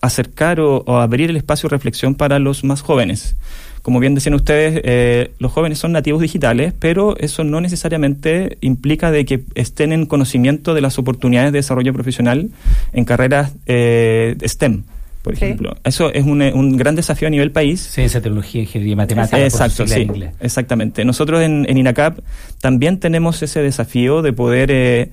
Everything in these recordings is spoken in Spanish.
acercar o abrir el espacio de reflexión para los más jóvenes. Como bien decían ustedes, los jóvenes son nativos digitales, pero eso no necesariamente implica de que estén en conocimiento de las oportunidades de desarrollo profesional en carreras STEM, por ejemplo. Eso es un gran desafío a nivel país. Ciencia, tecnología, ingeniería, matemáticas. Exacto, sí, exactamente. Nosotros en INACAP también tenemos ese desafío de poder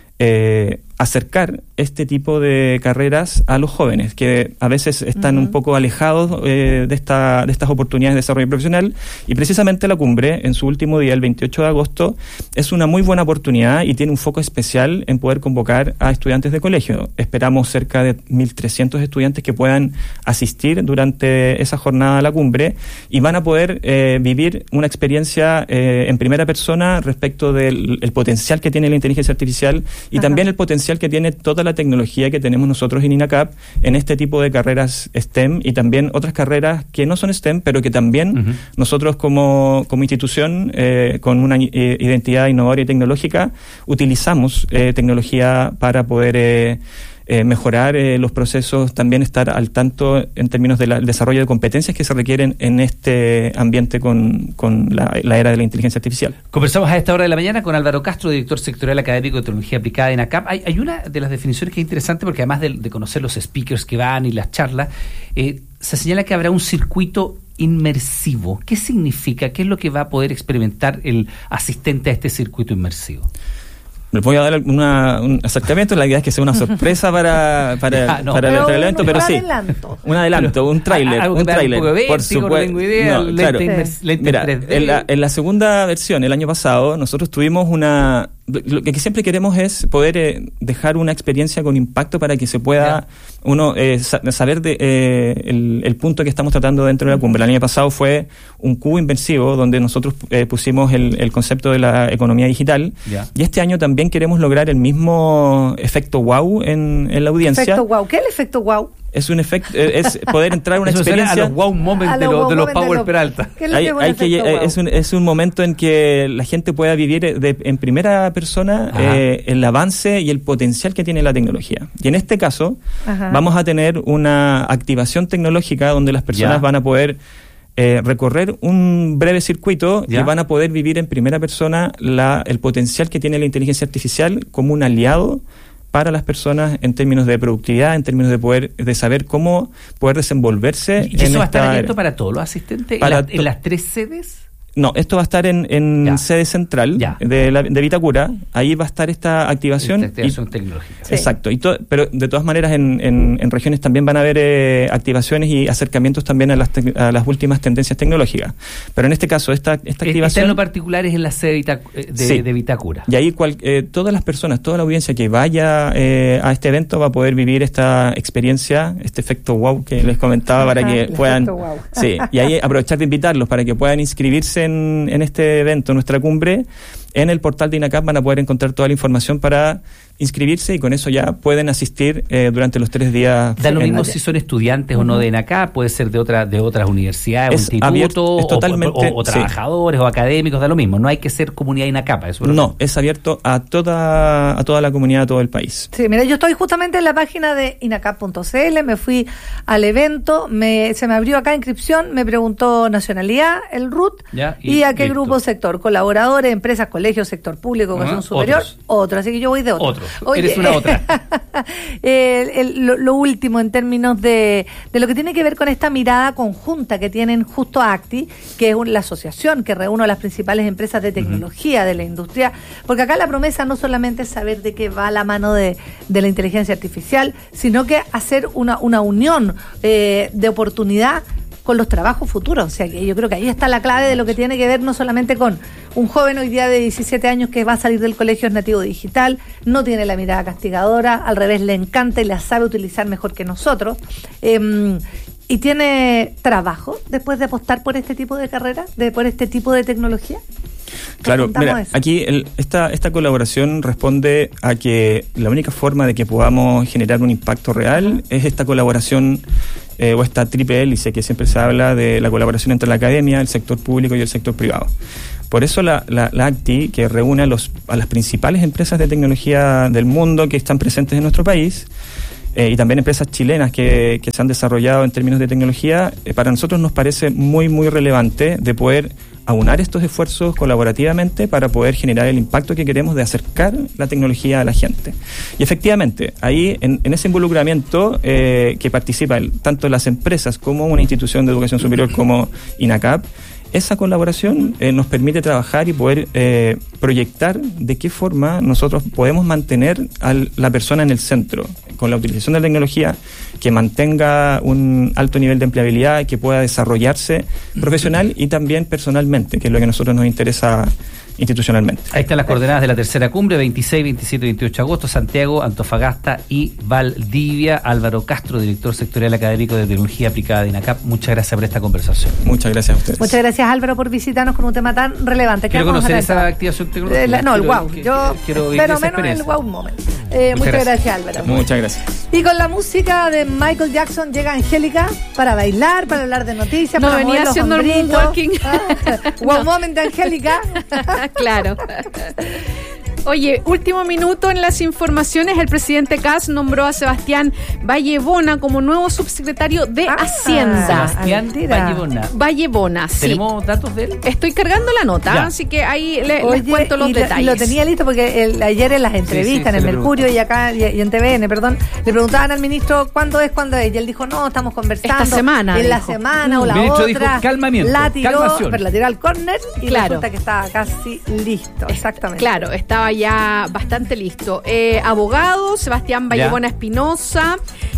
acercar este tipo de carreras a los jóvenes, que a veces están un poco alejados de estas oportunidades de desarrollo profesional, y precisamente la cumbre, en su último día, el 28 de agosto, es una muy buena oportunidad y tiene un foco especial en poder convocar a estudiantes de colegio. Esperamos cerca de 1.300 estudiantes que puedan asistir durante esa jornada a la cumbre y van a poder vivir una experiencia en primera persona respecto del potencial que tiene la inteligencia artificial y también el potencial que tiene toda la tecnología que tenemos nosotros en INACAP en este tipo de carreras STEM y también otras carreras que no son STEM, pero que también nosotros como institución con una identidad innovadora y tecnológica utilizamos tecnología para poder mejorar los procesos, también estar al tanto en términos del desarrollo de competencias que se requieren en este ambiente con la era de la inteligencia artificial. Conversamos a esta hora de la mañana con Álvaro Castro, director sectorial académico de tecnología aplicada en INACAP. Hay una de las definiciones que es interesante porque además de conocer los speakers que van y las charlas, se señala que habrá un circuito inmersivo. ¿Qué significa? ¿Qué es lo que va a poder experimentar el asistente a este circuito inmersivo? Les voy a dar un acercamiento. La idea es que sea una sorpresa para el evento, pero sí. Un adelanto, un tráiler. Por supuesto. Mira, en la segunda versión, el año pasado, nosotros tuvimos lo que siempre queremos es poder dejar una experiencia con impacto para que se pueda uno saber el punto que estamos tratando dentro de la cumbre. El año pasado fue un cubo inmersivo donde nosotros pusimos el concepto de la economía digital y este año también queremos lograr el mismo efecto wow en la audiencia. ¿Efecto wow? ¿Qué es el efecto wow? Es un efecto, es poder entrar a una experiencia. A los wow moments de los Power Peralta. Es un momento en que la gente pueda vivir en primera persona el avance y el potencial que tiene la tecnología. Y en este caso vamos a tener una activación tecnológica donde las personas van a poder recorrer un breve circuito y van a poder vivir en primera persona el potencial que tiene la inteligencia artificial como un aliado para las personas en términos de productividad, en términos de saber cómo poder desenvolverse. ¿Y eso va a estar abierto para todos los asistentes en las 3 sedes? No, esto va a estar en sede central de Vitacura. Ahí va a estar esta activación. Tecnológica. Sí. Exacto. Pero de todas maneras en regiones también van a haber activaciones y acercamientos también a las últimas tendencias tecnológicas. Pero en este caso, esta activación... Está en lo particular es en la sede de Vitacura. Y ahí todas las personas, toda la audiencia que vaya a este evento va a poder vivir esta experiencia, este efecto wow que les comentaba para que puedan... Wow. Sí, y ahí aprovechar de invitarlos para que puedan inscribirse en este evento, nuestra cumbre. En el portal de INACAP van a poder encontrar toda la información para inscribirse y con eso ya pueden asistir durante los 3 días. Da lo mismo si son estudiantes o no de INACAP, puede ser de otras universidades, institutos, abierto, o trabajadores o académicos, da lo mismo. No hay que ser comunidad INACAP. Es abierto a toda la comunidad, a todo el país. Sí, mira, yo estoy justamente en la página de inacap.cl, me fui al evento, se me abrió acá inscripción, me preguntó nacionalidad, el RUT, y a qué grupo sector, colaboradores, empresas, colegios, sector público, educación superior, otro, así que yo voy de otro. Oye, eres una otra. Lo último en términos de lo que tiene que ver con esta mirada conjunta que tienen justo ACTI, que es la asociación que reúne a las principales empresas de tecnología de la industria, porque acá la promesa no solamente es saber de qué va la mano de la inteligencia artificial, sino que hacer una unión de oportunidad con los trabajos futuros. O sea, que yo creo que ahí está la clave de lo que tiene que ver no solamente con un joven hoy día de 17 años que va a salir del colegio, es nativo digital, no tiene la mirada castigadora, al revés, le encanta y la sabe utilizar mejor que nosotros, y tiene trabajo después de apostar por este tipo de carrera, por este tipo de tecnología. Claro, mira, aquí esta colaboración responde a que la única forma de que podamos generar un impacto real es esta colaboración o esta triple hélice que siempre se habla de la colaboración entre la academia, el sector público y el sector privado. Por eso la ACTI, que reúne a las principales empresas de tecnología del mundo que están presentes en nuestro país, y también empresas chilenas que se han desarrollado en términos de tecnología, para nosotros nos parece muy, muy relevante de poder aunar estos esfuerzos colaborativamente para poder generar el impacto que queremos de acercar la tecnología a la gente. Y efectivamente, ahí en ese involucramiento que participan tanto las empresas como una institución de educación superior como INACAP, esa colaboración nos permite trabajar y poder proyectar de qué forma nosotros podemos mantener a la persona en el centro, con la utilización de la tecnología que mantenga un alto nivel de empleabilidad, que pueda desarrollarse profesional y también personalmente, que es lo que a nosotros nos interesa institucionalmente. Ahí están las coordenadas de la tercera cumbre, 26, 27 y 28 de agosto, Santiago, Antofagasta y Valdivia. Álvaro Castro, director sectorial académico de Tecnología Aplicada de INACAP, muchas gracias por esta conversación. Muchas gracias a ustedes. Muchas gracias, Álvaro, por visitarnos con un tema tan relevante. Quiero conocer esa activación tecnológica. No, el wow. Yo espero menos el wow moment. Muchas gracias, Álvaro. Muchas gracias. Y con la música de Michael Jackson llega Angélica para bailar, para hablar de noticias, no, para venía mover los haciendo el hombritos. moonwalking. Wow moment de Angélica. Claro. Oye, último minuto en las informaciones. El presidente Kast nombró a Sebastián Vallebona como nuevo subsecretario de Hacienda. Sebastián Vallebona, sí. ¿Tenemos datos de él? Estoy cargando la nota, Ya. Así que ahí les cuento los detalles. Y lo tenía listo porque ayer en las entrevistas, en el Mercurio y acá y en TVN, perdón, le preguntaban al ministro ¿cuándo es? Y él dijo, no, estamos conversando. Esta semana. En la dijo. semana o la ministro otra. dijo, calmamiento, la tiró, calmación. pero la tiró al córner y Claro. resulta que estaba casi listo. Exactamente. Claro, estaba ya bastante listo. Abogado, Sebastián Vallebona Espinosa,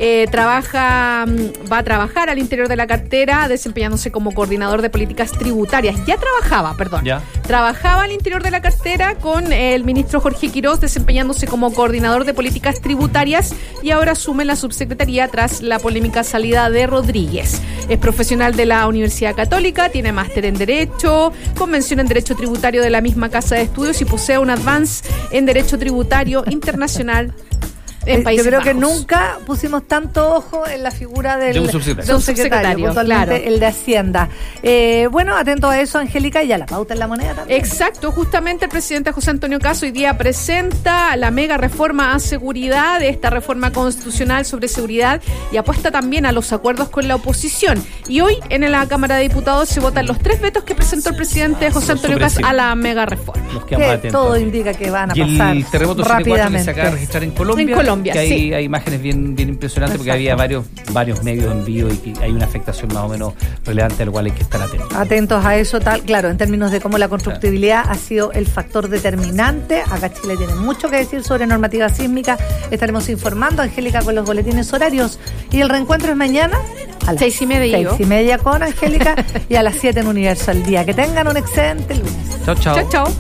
va a trabajar al interior de la cartera desempeñándose como coordinador de políticas tributarias. Trabajaba al interior de la cartera con el ministro Jorge Quirós desempeñándose como coordinador de políticas tributarias y ahora asume la subsecretaría tras la polémica salida de Rodríguez. Es profesional de la Universidad Católica, tiene máster en Derecho, convención en Derecho Tributario de la misma Casa de Estudios y posee un advance en Derecho Tributario Internacional en Países Yo creo Bajos. que nunca pusimos tanto ojo en la figura del De un subsecretario, puntualmente claro. el de Hacienda. Bueno, atento a eso, Angélica, y a la pauta en la moneda también. Exacto, justamente el presidente José Antonio Kast hoy día presenta la mega reforma a seguridad, esta reforma constitucional sobre seguridad, y apuesta también a los acuerdos con la oposición. Y hoy en la Cámara de Diputados se votan los 3 vetos que presentó el presidente José Antonio Kast a la mega reforma. Los que vamos Que atentos. todo indica que van a Y pasar el terremoto 7.4 que rápidamente. se acaba de registrar en Colombia. En Colombia, que hay, sí. hay imágenes bien impresionantes porque había varios medios en vivo y que hay una afectación más o menos relevante a lo cual hay que estar atentos. Atentos a eso, claro, en términos de cómo la constructibilidad ha sido el factor determinante. Acá Chile tiene mucho que decir sobre normativa sísmica. Estaremos informando, Angélica, con los boletines horarios. Y el reencuentro es mañana a las 6:30. 6:30 con Angélica y a las 7 en Universo al Día. Que tengan un excelente lunes. Chao, chao. Chao, chao.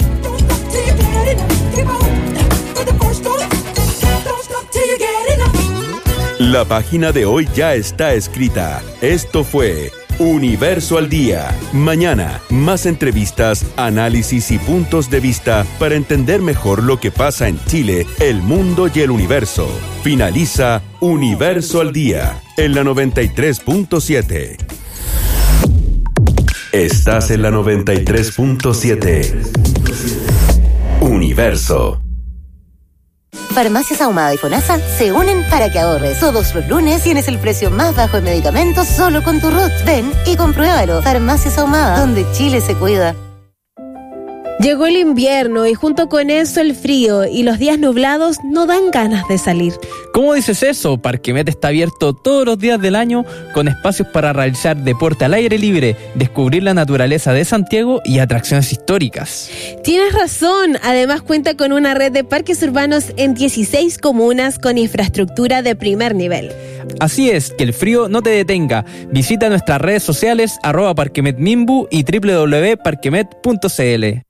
La página de hoy ya está escrita. Esto fue Universo al Día. Mañana, más entrevistas, análisis y puntos de vista para entender mejor lo que pasa en Chile, el mundo y el universo. Finaliza Universo al Día en la 93.7. Estás en la 93.7. Universo. Farmacias Ahumada y FONASA se unen para que ahorres. Todos los lunes tienes el precio más bajo en medicamentos solo con tu RUT. Ven y compruébalo. Farmacias Ahumada, donde Chile se cuida. Llegó el invierno y junto con eso el frío y los días nublados no dan ganas de salir. ¿Cómo dices eso? Parquemet está abierto todos los días del año con espacios para realizar deporte al aire libre, descubrir la naturaleza de Santiago y atracciones históricas. Tienes razón, además cuenta con una red de parques urbanos en 16 comunas con infraestructura de primer nivel. Así es, que el frío no te detenga. Visita nuestras redes sociales @parquemetmimbu y www.parquemet.cl.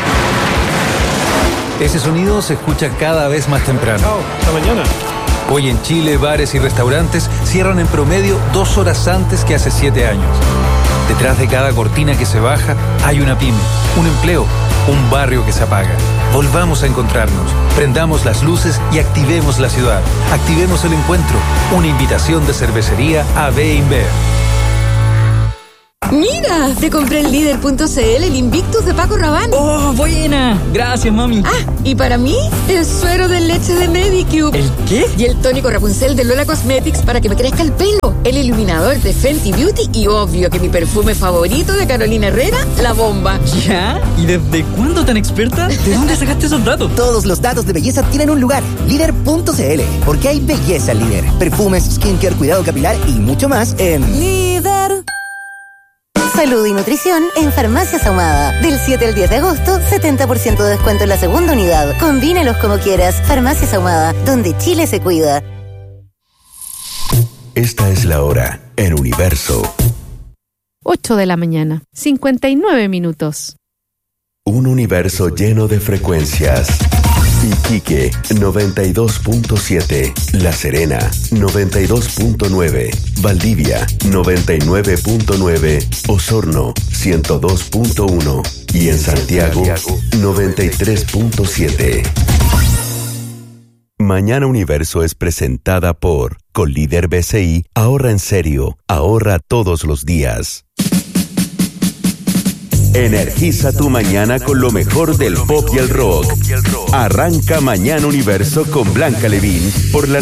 Ese sonido se escucha cada vez más temprano. Esta mañana. Hoy en Chile, bares y restaurantes cierran en promedio 2 horas antes que hace 7 años. Detrás de cada cortina que se baja hay una pyme, un empleo, un barrio que se apaga. Volvamos a encontrarnos, prendamos las luces y activemos la ciudad. Activemos el encuentro. Una invitación de cervecería AB InBev. Mira, te compré en líder.cl el Invictus de Paco Rabanne. ¡Oh, buena! Gracias, mami. Ah, y para mí, el suero de leche de Medicube. ¿El qué? Y el tónico Rapunzel de Lola Cosmetics para que me crezca el pelo. El iluminador de Fenty Beauty y obvio que mi perfume favorito de Carolina Herrera, La Bomba. ¿Ya? ¿Y desde cuándo tan experta? ¿De dónde sacaste esos datos? Todos los datos de belleza tienen un lugar. Líder.cl. Porque hay belleza en Líder. Perfumes, skincare, cuidado capilar y mucho más en Líder. Salud y nutrición en Farmacias Ahumada. Del 7 al 10 de agosto, 70% de descuento en la segunda unidad. Combínalos como quieras. Farmacias Ahumada, donde Chile se cuida. Esta es la hora en Universo. 8 de la mañana, 59 minutos. Un universo lleno de frecuencias. Iquique 92.7, La Serena 92.9, Valdivia 99.9, Osorno 102.1 y en Santiago 93.7. Mañana Universo es presentada por Colíder BCI. Ahorra en serio, ahorra todos los días. Energiza tu mañana con lo mejor del pop y el rock. Arranca Mañana Universo con Blanca Levín por la